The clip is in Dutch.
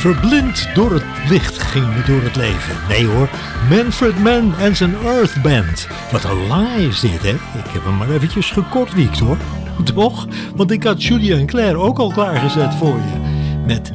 Verblind door het licht gingen we door het leven. Nee hoor, Manfred Mann en zijn Earth Band. Wat een lange is dit, hè? Ik heb hem maar eventjes gekortwiekt, hoor. Toch? Want ik had Julia en Claire ook al klaargezet voor je. Met